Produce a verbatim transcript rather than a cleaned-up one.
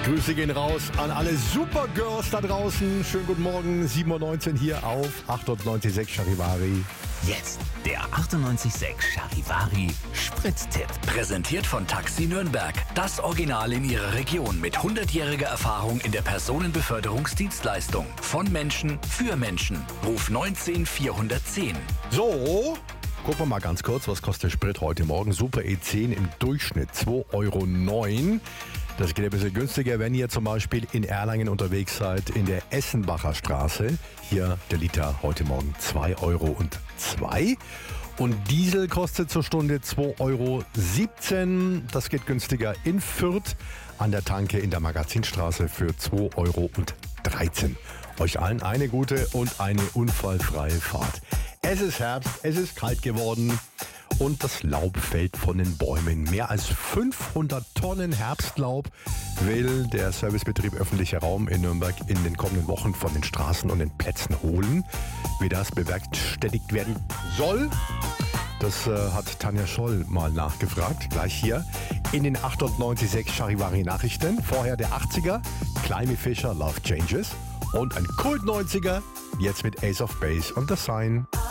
Grüße gehen raus an alle Supergirls da draußen. Schönen guten Morgen, sieben Uhr neunzehn hier auf achtundneunzig Komma sechs Charivari. Jetzt der achtundneunzig Komma sechs Charivari Spritztipp. Präsentiert von Taxi Nürnberg. Das Original in ihrer Region mit hundertjähriger Erfahrung in der Personenbeförderungsdienstleistung. Von Menschen für Menschen. Ruf neunzehn vierhundertzehn. So, gucken wir mal ganz kurz, was kostet der Sprit heute Morgen. Super E zehn im Durchschnitt zwei Euro neun. Das geht ein bisschen günstiger, wenn ihr zum Beispiel in Erlangen unterwegs seid, in der Essenbacher Straße. Hier der Liter heute Morgen zwei Euro zwei. Und Diesel kostet zur Stunde zwei Euro siebzehn. Das geht günstiger in Fürth an der Tanke in der Magazinstraße für zwei Euro dreizehn. Euch allen eine gute und eine unfallfreie Fahrt. Es ist Herbst, es ist kalt geworden. Und das Laub fällt von den Bäumen. Mehr als fünfhundert Tonnen Herbstlaub will der Servicebetrieb öffentlicher Raum in Nürnberg in den kommenden Wochen von den Straßen und den Plätzen holen. Wie das bewerkstelligt werden soll, das äh, hat Tanja Scholl mal nachgefragt. Gleich hier in den achtundneunzig Komma sechs Charivari Nachrichten. Vorher der achtziger, Climby Fisher, Love Changes. Und ein Kult neunziger, jetzt mit Ace of Base und The Sign.